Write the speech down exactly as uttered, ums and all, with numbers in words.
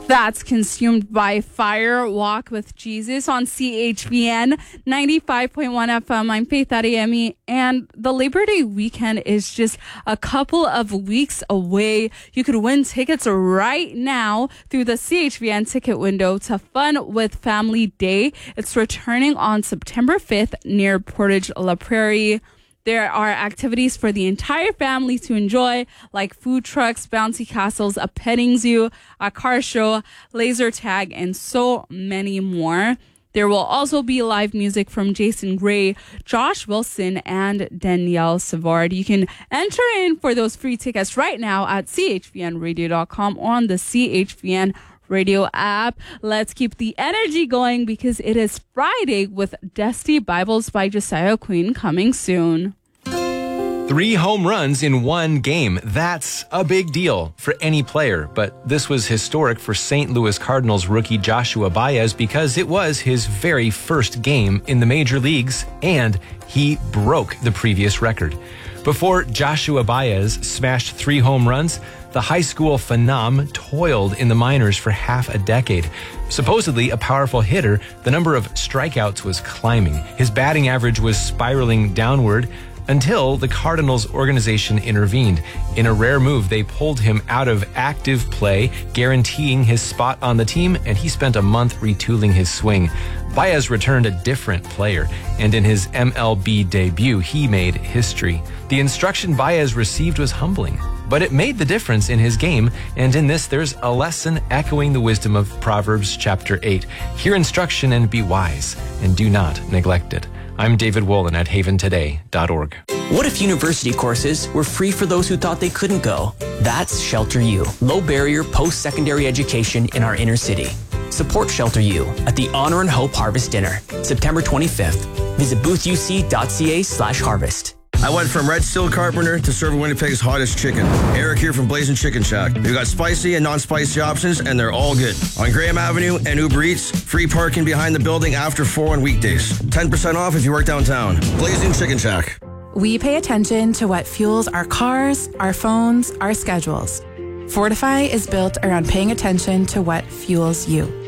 That's Consumed by Fire, Walk with Jesus on C H V N ninety-five point one F M. I'm Faith Adeyemi, and the Labor Day weekend is just a couple of weeks away. You could win tickets right now through the C H V N ticket window to Fun with Family Day. It's returning on September fifth near Portage La Prairie. There are activities for the entire family to enjoy, like food trucks, bouncy castles, a petting zoo, a car show, laser tag, and so many more. There will also be live music from Jason Gray, Josh Wilson, and Danielle Savard. You can enter in for those free tickets right now at c h v n radio dot com or on the C H V N Radio app. Let's keep the energy going because it is Friday with Dusty Bibles by Josiah Quinn coming soon. Three home runs in one game. That's a big deal for any player, but this was historic for Saint Louis Cardinals rookie Joshua Baez because it was his very first game in the major leagues, and he broke the previous record. Before Joshua Baez smashed three home runs, the high school phenom toiled in the minors for half a decade. Supposedly a powerful hitter, the number of strikeouts was climbing. His batting average was spiraling downward until the Cardinals organization intervened. In a rare move, they pulled him out of active play, guaranteeing his spot on the team, and he spent a month retooling his swing. Baez returned a different player, and in his M L B debut, he made history. The instruction Baez received was humbling, but it made the difference in his game, and in this, there's a lesson echoing the wisdom of Proverbs chapter eight. Hear instruction and be wise, and do not neglect it. I'm David Wolin at haven today dot org. What if university courses were free for those who thought they couldn't go? That's Shelter U, low-barrier post-secondary education in our inner city. Support Shelter U at the Honor and Hope Harvest Dinner, September twenty-fifth. Visit booth u c dot c a slash harvest. I went from Red Steel Carpenter to serving Winnipeg's hottest chicken. Eric here from Blazing Chicken Shack. We've got spicy and non-spicy options, and they're all good. On Graham Avenue and Uber Eats, free parking behind the building after four on weekdays. ten percent off if you work downtown. Blazing Chicken Shack. We pay attention to what fuels our cars, our phones, our schedules. Fortify is built around paying attention to what fuels you.